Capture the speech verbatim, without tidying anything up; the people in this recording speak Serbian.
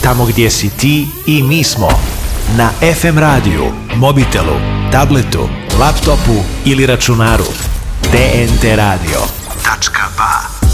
Tamo gdje si ti i mi smo. Na ef em radiju, mobitelu, tabletu, laptopu ili računaru. te en te radio tačka ba.